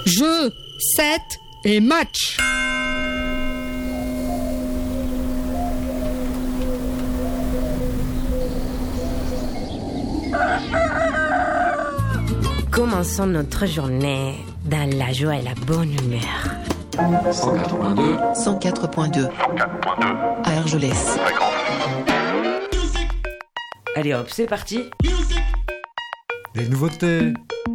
Jeu, set et match. Commençons notre journée dans la joie et la bonne humeur. 104.2 104.2 à Argelès. Allez hop, c'est parti. Des nouveautés,